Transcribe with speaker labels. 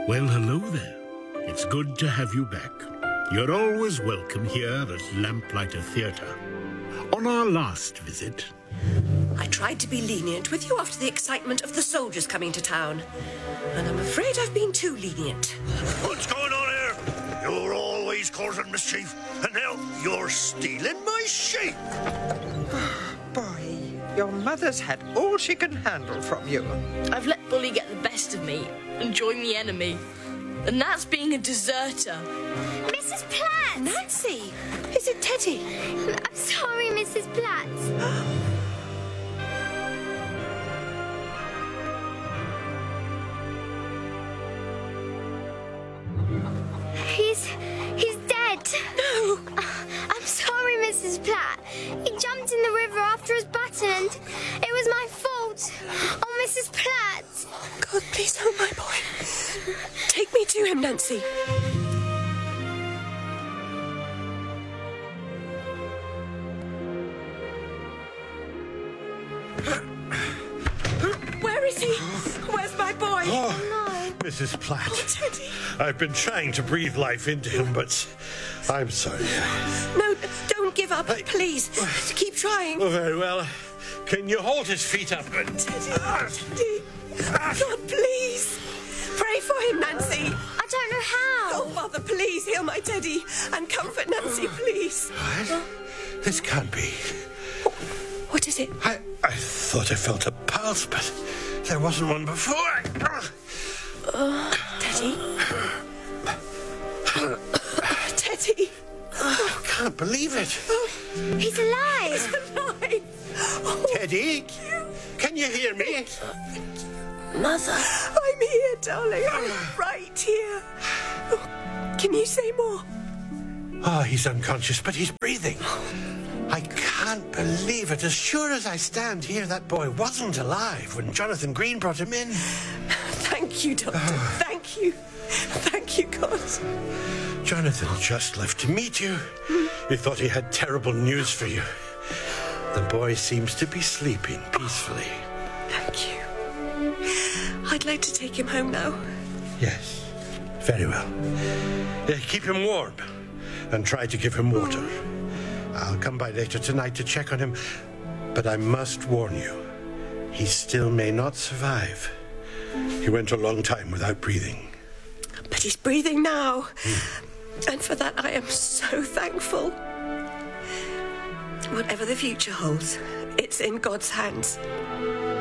Speaker 1: Well, hello there. It's good to have you back. You're always welcome here at Lamplighter Theatre. On our last visit...
Speaker 2: I tried to be lenient with you after the excitement of the soldiers coming to town. And I'm afraid I've been too lenient.
Speaker 3: What's going on here? You're always causing mischief, and now you're stealing my sheep.
Speaker 4: Boy, your mother's had all she can handle from you.
Speaker 5: I've let Bully get the best of me and join the enemy. And that's being a deserter.
Speaker 6: Mrs. Platt!
Speaker 2: Nancy! Is it Teddy?
Speaker 6: I'm sorry, Mrs. Platt. He's dead.
Speaker 2: No!
Speaker 6: I'm sorry, Mrs. Platt. He jumped in the river after his button and it was my fault. Oh, Mrs. Platt.
Speaker 2: God, please help my boy. Take me to him, Nancy. Where is he? Where's my boy?
Speaker 3: Mrs. Platt.
Speaker 2: Teddy.
Speaker 3: I've been trying to breathe life into him, but I'm sorry.
Speaker 2: No, don't give up, please. Keep trying.
Speaker 3: Oh, very well. Can you hold his feet up?
Speaker 2: Teddy. God, please. Pray for him, Nancy.
Speaker 6: I don't know how.
Speaker 2: Oh, Father, please heal my Teddy and comfort Nancy, please.
Speaker 3: What? This can't be.
Speaker 2: What is it?
Speaker 3: I thought I felt a pulse, but there wasn't one before.
Speaker 2: Teddy? Teddy?
Speaker 3: I can't believe it.
Speaker 6: He's alive.
Speaker 2: He's alive. Oh,
Speaker 3: Teddy, can you hear me?
Speaker 2: Mother. I'm here, darling. I'm right here. Oh, can you say more?
Speaker 3: Oh, he's unconscious, but he's breathing. I can't believe it. As sure as I stand here, that boy wasn't alive when Jonathan Green brought him in.
Speaker 2: Thank you, Doctor. Thank you. Thank you, God.
Speaker 3: Jonathan just left to meet you. He thought he had terrible news for you. The boy seems to be sleeping peacefully.
Speaker 2: Thank you. I'd like to take him home now.
Speaker 3: Yes, very well. Keep him warm and try to give him water. I'll come by later tonight to check on him, but I must warn you, he still may not survive. He went a long time without breathing.
Speaker 2: But he's breathing now. And for that, I am so thankful. Whatever the future holds, it's in God's hands.